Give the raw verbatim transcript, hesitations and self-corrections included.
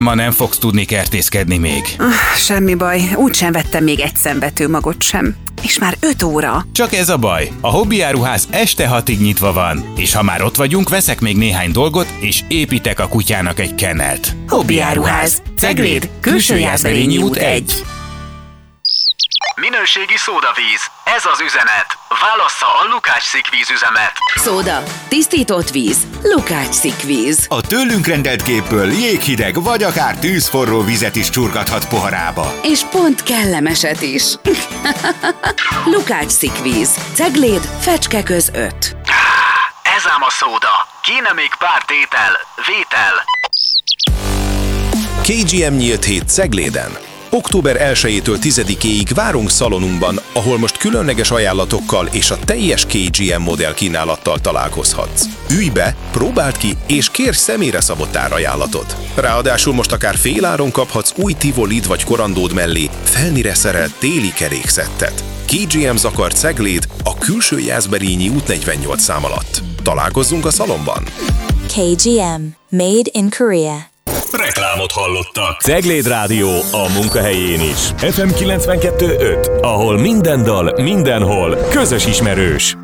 Ma nem fogsz tudni kertészkedni még. Semmi baj, úgysem vettem még egy szembetőmagot sem. És már öt óra. Csak ez a baj, a hobbiáruház este hatig nyitva van, és ha már ott vagyunk, veszek még néhány dolgot, és építek a kutyának egy kennelt. Hobbiáruház, Cegléd, Külső Jászberényi út egy. Minőségi szódavíz. Ez az üzenet. Válassza a Lukács szikvíz üzemet. Szóda. Tisztított víz. Lukács szikvíz. A tőlünk rendelt gépből jéghideg vagy akár tűzforró vizet is csurgathat poharába. És pont kellemeset is. Lukács szikvíz. Cegléd, Fecskeköz öt. Ez ám a szóda. Kéne még pár tétel. Vétel. ká gé em nyílt hét Cegléden. október elsejétől tizedikéig várunk szalonunkban, ahol most különleges ajánlatokkal és a teljes ká gé em modell kínálattal találkozhatsz. Ülj be, próbáld ki, és kérj személyre szabott árajánlatot. Ráadásul most akár féláron kaphatsz új Tivolid vagy korandód mellé felnire szerelt téli kerékszettet. ká gé em Zakar Cegléd a Külső Jászberényi út negyvennyolc szám alatt. Találkozzunk a szalonban! ká gé em. Made in Korea. Reklámot hallottak. Cegléd Rádió a munkahelyén is. ef em kilencvenkettő öt, ahol minden dal, mindenhol közös ismerős.